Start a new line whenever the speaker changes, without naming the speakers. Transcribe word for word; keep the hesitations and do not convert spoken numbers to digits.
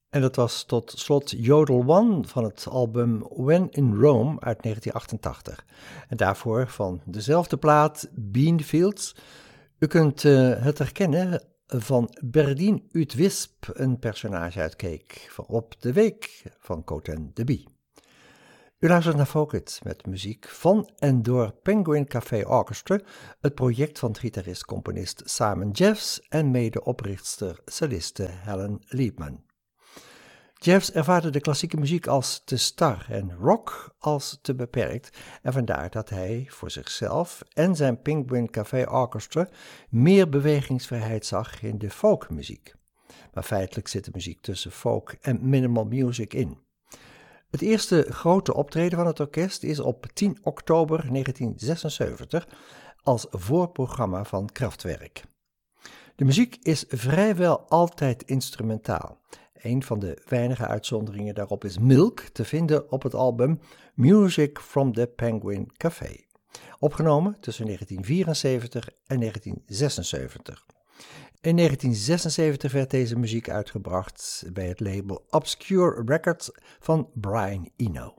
En dat was tot slot Yodel One van het album When in Rome uit negentien achtentachtig. En daarvoor van dezelfde plaat Beanfields. U kunt uh, het herkennen van Berdien uit Wisp, een personage uit Cake, van Op de Week van Coten de Bie. U luistert naar Folk met muziek van en door Penguin Café Orchestra, het project van gitarist-componist Simon Jeffs en medeoprichtster celliste Helen Liebman. Jeffs ervaarde de klassieke muziek als te star en rock als te beperkt en vandaar dat hij voor zichzelf en zijn Penguin Café Orchestra meer bewegingsvrijheid zag in de folkmuziek. Maar feitelijk zit de muziek tussen folk en minimal music in. Het eerste grote optreden van het orkest is op tien oktober negentien zesenzeventig als voorprogramma van Kraftwerk. De muziek is vrijwel altijd instrumentaal. Een van de weinige uitzonderingen daarop is Milk, te vinden op het album Music from the Penguin Café, opgenomen tussen negentien vierenzeventig en negentien zesenzeventig. In negentien zesenzeventig werd deze muziek uitgebracht bij het label Obscure Records van Brian Eno.